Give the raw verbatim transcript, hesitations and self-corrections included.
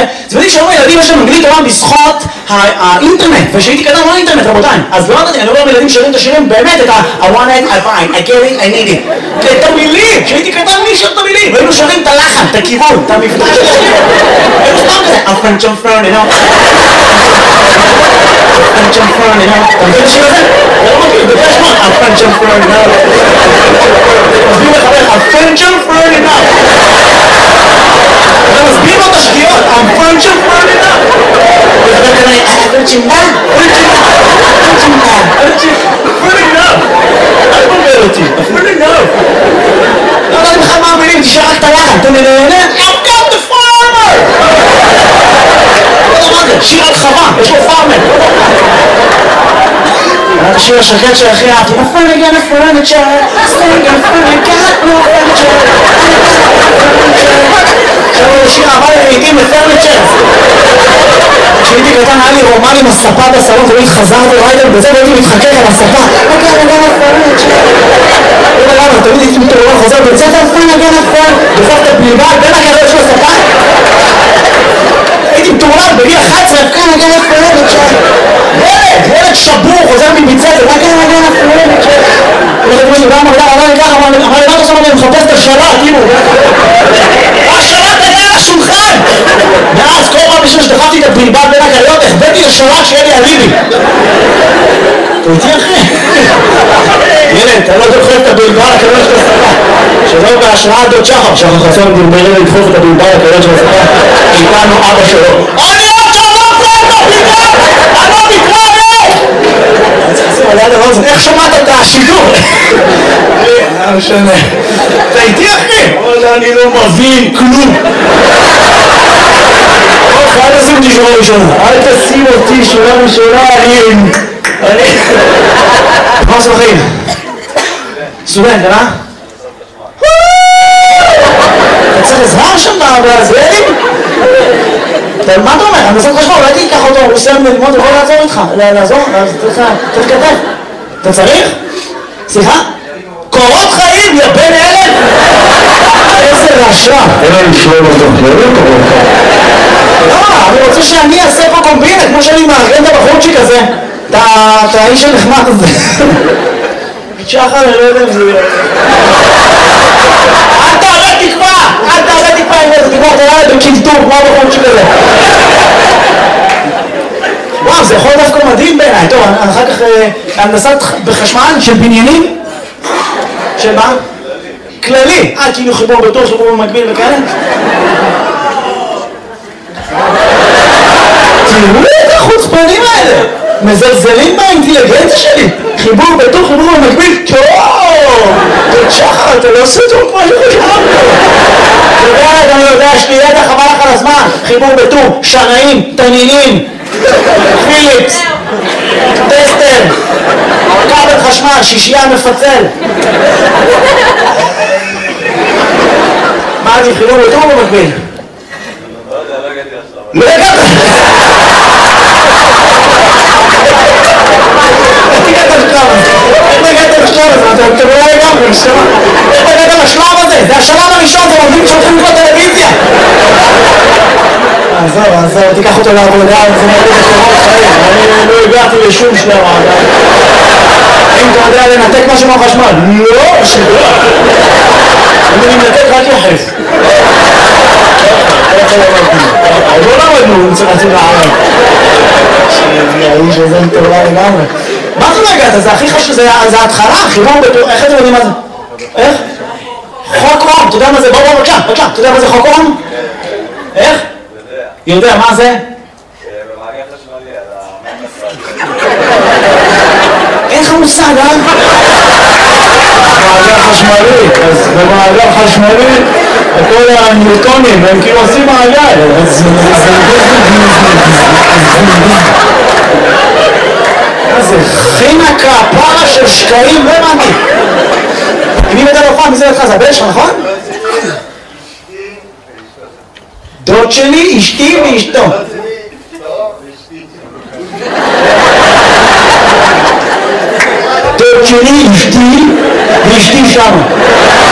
אתם יודעים שהיום הילדים יש להם אנגלית תורה בזכות האינטרנט, וכשהייתי קטן לא אינטרנט רבותיי, אז לא ידעתי, אני אומר לילדים שרים את השירים באמת את ה- I want it, I find, I get it, I need it, את המילים, כשהייתי קטן מי שר את המילים, והיינו שרים את הלחן, את הכיוון, את המבטא של השיר, היינו סתם כזה, a French and Fern, you know, a French and Fern, you know, אתה מבין את השיר הזה? אתה לא מכיר, בגלל שמות, a French and Fern, you know, מסביר לחבר, a French and Fern, you know, אתה מסביר לו את השגיאות, a French and Fern, you know, וחבר כזה, a French and Fern, פרינג נאו, אל תבלבל אותי, פרינג נאו. לא יודעת בכלל מה המילים, תשאר רק את הלחן, אתה נהנה, I've got the farmer! לא יודע מה זה, שיר על חווה, יש לו פארמר. היה השיר השקט שהכי אהבתי, a furniture, a furniture, staying a furniture, no furniture. עכשיו הוא שיר אהבה לעיתים לפרניצ'ר. כשהייתי קטן היה לי רומן עם הספה בסלון, תמיד חזרתי ריידר בזה והייתי מתחכך על הספה. אוקיי, אני גם הפרניצ'ר. לא יודע למה, תמיד הייתי מתעורר חוזר בית ספר, פרן, אגן הפרן, דוחף את הבלבל בין הגריות של הספה. הייתי מתעורר בגיל אחת עשרה, פרן, אגן הפרניצ'ר. ילד, ילד שבור, חוזר מבית ספר, אגן, אגן הפרניצ'ר. ילד מישהו גם אמר, אמר לי ככה, אמר לי, אמר לי, מה אתה עושה? אני מחפש את השלט, כאילו. השלט היה על השולחן! ואז כל פעם בשביל שדחפתי את הבלבל בין הגריות, החבאתי לשלט שיהיה לי אליבי. אתה איתי אחי? ילד, אתה לא דוחף את הבלבל הקריות של הספה. שלא בהשראת דוד שחר, שחר חסון דרמרים לדחוף את הבלבל הקריות של הספה. איתנו אבא שלו. אני עוד שלום פה את הבלבל! אני לא מתראה! אני צריך לשים על יד הרוזן, איך שמעת את השידור? לא משנה. אתה איתי אחי? אבל אני לא מבין כלום. אל תשים אותי שורה ראשונה. אל תשים אותי שורה ראשונה. אני... אני... מה עושה בחיים? סטודנט, אה? אתה צריך עזרה שם בהזרעים? מה אתה אומר? אני עושה חשבון, אולי תיקח אותו, הוא סיים ללמוד, הוא יכול לעזור איתך. לעזור? צריך כתב. אתה צריך? סליחה? קורות חיים, יא בן אלף! איזה רשע! אין לי לשאול אותו, לא קורות חיים. לא, אני רוצה שאני אעשה פה קומבינה, כמו שאני מארגן את הבחורצ'יק הזה. את האיש הנחמד הזה. שחר, אני לא יודע אם זה יהיה. אל תעלה תקווה! אל תעלה תקווה עם איזה תקווה, תעלה בקלטור, כמו הבחורצ'יק הזה. וואו, זה יכול דווקא מדהים בעיניי. טוב, אחר כך הנדסת בחשמל של בניינים. של מה? כללי. אה, כאילו חיבור בתור, חיבור במקביל וכאלה? תראו את החוצפנים האלה! מזלזלים באינטליגנציה שלי! חיבור בתור, חיבור במקביל, טוב! דוד שחר, אתה לא עושה טוב כמו שחשבנו! אתה יודע, אני יודע, יש לי ידע חבל לך על הזמן! חיבור בתור, שנאים, תנינים, פיליפס, טסטר, כבל חשמל, שישייה מפצל. מה אני, חיבור בתור במקביל? לא הגעת! איך הגעת לשלב הזה? איך הגעת לשלב הזה? אתה לא לגמרי, נשמע. איך הגעת לשלב הזה? זה השלב הראשון, זה עובדים שהולכים לראות טלוויזיה. עזוב, עזוב, תיקח אותו לעבודה, זה מראה לקורות חיים. אני לא הגעתי לשום שלב. אם אתה יודע לנתק משהו מהחשמל? לא, שגוע. אם אני מנתק רק יחס. לא למדנו, נצא לצאת לערב. שהאיש הזה מטורלה לגמרי. מה זה לא הגעת? זה הכי חשוב, זה ההתחלה, חיבור בתור, איך אתם יודעים מה זה? איך? חוק אום, אתה יודע מה זה? בוא בוא בבקשה, בבקשה, אתה יודע מה זה חוק אום? איך? יודע, מה זה? במעגל חשמלי, על המעגל. אין לך מושג, אה? במעגל חשמלי, אז במעגל חשמלי כל הניוטונים הם כאילו עושים מעגל. זה חינה כפרה של שקעים, לא הבנתי. מי מדע בפעם, מי זה לך? זה הבן שלך, נכון? דוד שלי, אשתי ואשתו. דוד שלי, אשתי ואשתי שמה.